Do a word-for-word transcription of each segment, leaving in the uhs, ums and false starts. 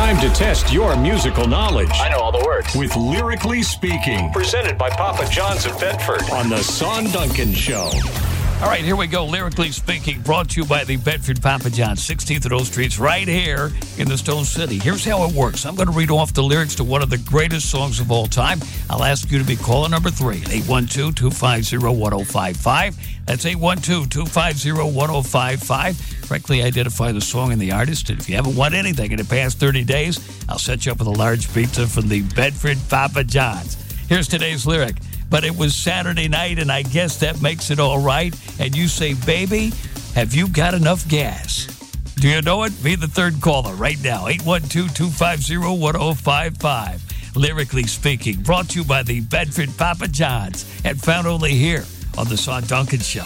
time to test your musical knowledge. I know all the words. With Lyrically Speaking, Presented by Papa John's of Bedford. On the Son Duncan Show. All right, here we go. Lyrically Speaking, brought to you by the Bedford Papa John's, sixteenth and O Streets, right here in the Stone City. Here's how it works. I'm going to read off the lyrics to one of the greatest songs of all time. I'll ask you to be caller number three, eight one two, two five zero, one zero five five. That's eight one two, two five zero, one zero five five. Correctly identify the song and the artist. And if you haven't won anything in the past thirty days, I'll set you up with a large pizza from the Bedford Papa John's. Here's today's lyric. But it was Saturday night, and I guess that makes it all right. And you say, baby, have you got enough gas? Do you know it? Be the third caller right now. eight one two, two five zero, one zero five five. Lyrically Speaking, brought to you by the Bedford Papa John's and found only here on the Son Duncan Show.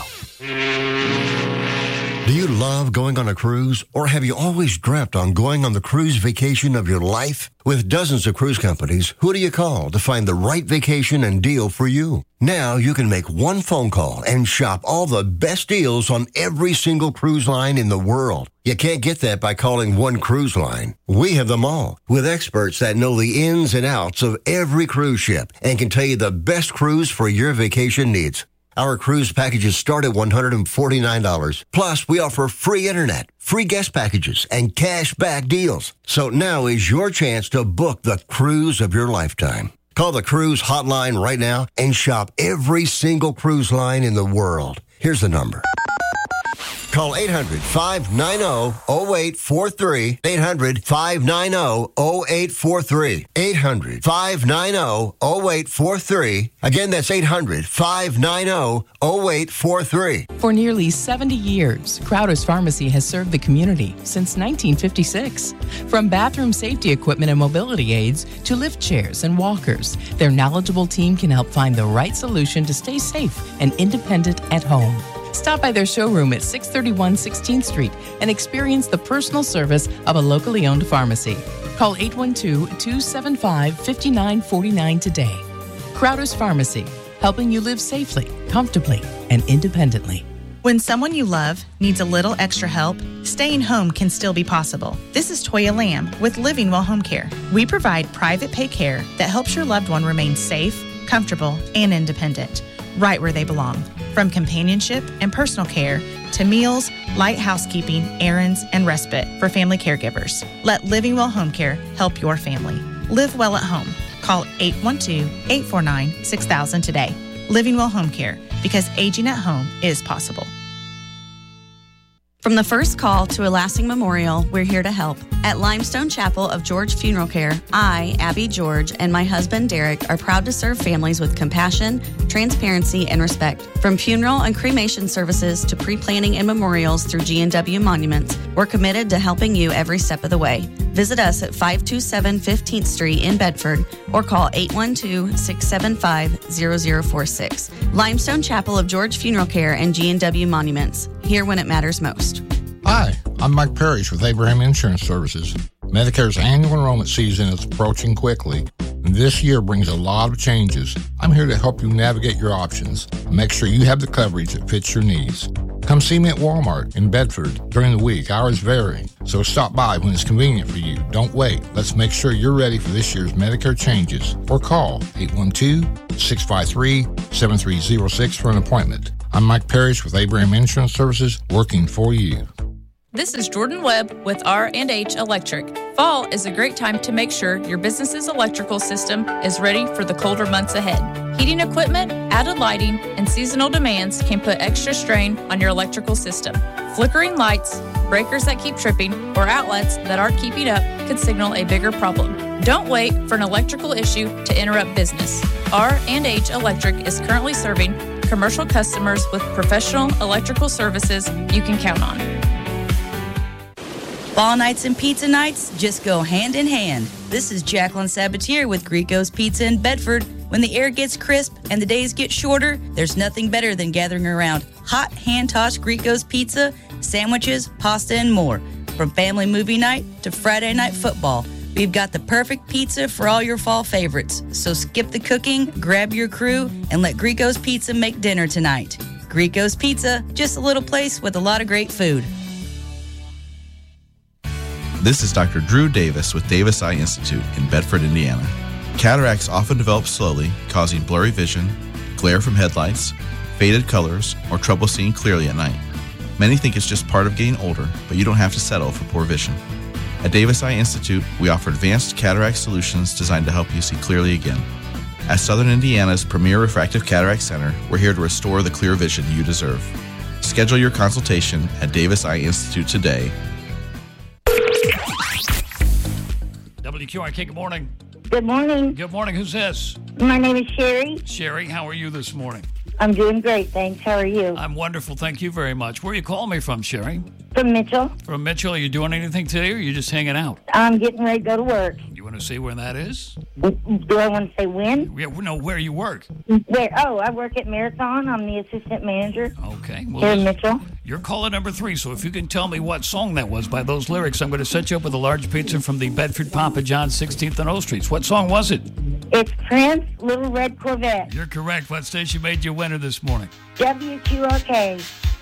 Do you love going on a cruise, or have you always dreamt on going on the cruise vacation of your life? With dozens of cruise companies, who do you call to find the right vacation and deal for you? Now you can make one phone call and shop all the best deals on every single cruise line in the world. You can't get that by calling one cruise line. We have them all, with experts that know the ins and outs of every cruise ship and can tell you the best cruise for your vacation needs. Our cruise packages start at one hundred forty-nine dollars. Plus, we offer free internet, free guest packages, and cash back deals. So now is your chance to book the cruise of your lifetime. Call the cruise hotline right now and shop every single cruise line in the world. Here's the number. Call eight hundred, five nine zero, zero eight four three. eight hundred, five nine zero, zero eight four three. eight hundred, five nine zero, zero eight four three. Again, that's eight hundred, five nine zero, zero eight four three. For nearly seventy years, Crowder's Pharmacy has served the community since nineteen fifty-six. From bathroom safety equipment and mobility aids to lift chairs and walkers, their knowledgeable team can help find the right solution to stay safe and independent at home. Stop by their showroom at six thirty-one sixteenth Street and experience the personal service of a locally owned pharmacy. Call eight one two, two seven five, five nine four nine today. Crowder's Pharmacy, helping you live safely, comfortably, and independently. When someone you love needs a little extra help, staying home can still be possible. This is Toya Lamb with Living Well Home Care. We provide private pay care that helps your loved one remain safe, comfortable, and independent, right where they belong. From companionship and personal care to meals, light housekeeping, errands, and respite for family caregivers. Let Living Well Home Care help your family. Live well at home. Call eight one two, eight four nine, six thousand today. Living Well Home Care, because aging at home is possible. From the first call to a lasting memorial, we're here to help. At Limestone Chapel of George Funeral Care, I, Abby George, and my husband Derek are proud to serve families with compassion, transparency, and respect. From funeral and cremation services to pre-planning and memorials through G and W Monuments, we're committed to helping you every step of the way. Visit us at five two seven fifteenth Street in Bedford or call eight one two, six seven five, zero zero four six. Limestone Chapel of George Funeral Care and G and W Monuments. Here when it matters most. Hi, I'm Mike Parrish with Abraham Insurance Services. Medicare's annual enrollment season is approaching quickly, and this year brings a lot of changes. I'm here to help you navigate your options and make sure you have the coverage that fits your needs. Come see me at Walmart in Bedford during the week. Hours vary, so stop by when it's convenient for you. Don't wait. Let's make sure you're ready for this year's Medicare changes. Or call eight one two, six five three, seven three zero six for an appointment. I'm Mike Parrish with Abraham Insurance Services, working for you. This is Jordan Webb with R and H Electric. Fall is a great time to make sure your business's electrical system is ready for the colder months ahead. Heating equipment, added lighting, and seasonal demands can put extra strain on your electrical system. Flickering lights, breakers that keep tripping, or outlets that aren't keeping up could signal a bigger problem. Don't wait for an electrical issue to interrupt business. R and H Electric is currently serving commercial customers with professional electrical services you can count on. Fall nights and pizza nights just go hand in hand. This is Jacqueline Sabatier with Greco's Pizza in Bedford. When the air gets crisp and the days get shorter, there's nothing better than gathering around hot, hand-tossed Greco's Pizza, sandwiches, pasta, and more. From family movie night to Friday night football, we've got the perfect pizza for all your fall favorites. So skip the cooking, grab your crew, and let Greco's Pizza make dinner tonight. Greco's Pizza, just a little place with a lot of great food. This is Doctor Drew Davis with Davis Eye Institute in Bedford, Indiana. Cataracts often develop slowly, causing blurry vision, glare from headlights, faded colors, or trouble seeing clearly at night. Many think it's just part of getting older, but you don't have to settle for poor vision. At Davis Eye Institute, we offer advanced cataract solutions designed to help you see clearly again. As Southern Indiana's premier refractive cataract center, we're here to restore the clear vision you deserve. Schedule your consultation at Davis Eye Institute today. W Q R K, good morning. Good morning. Good morning. Who's this? My name is Sherry. Sherry, how are you this morning? I'm doing great, thanks. How are you? I'm wonderful. Thank you very much. Where are you calling me from, Sherry? From Mitchell. From Mitchell. Are you doing anything today, or are you just hanging out? I'm getting ready to go to work. You want to say where that is? Do I want to say when? Yeah, no, where you work. Where? Oh, I work at Marathon. I'm the assistant manager. Okay. Well, here in Mitchell. You're caller number three, so if you can tell me what song that was by those lyrics, I'm going to set you up with a large pizza from the Bedford Papa John's, sixteenth and O Streets. What song was it? It's Prince, Little Red Corvette. You're correct. What station made you winner this morning? W Q R K.